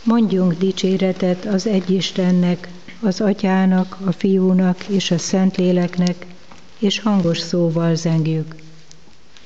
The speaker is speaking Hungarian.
Mondjunk dicséretet az egy Istennek, az Atyának, a Fiúnak és a Szentléleknek, és hangos szóval zengjük.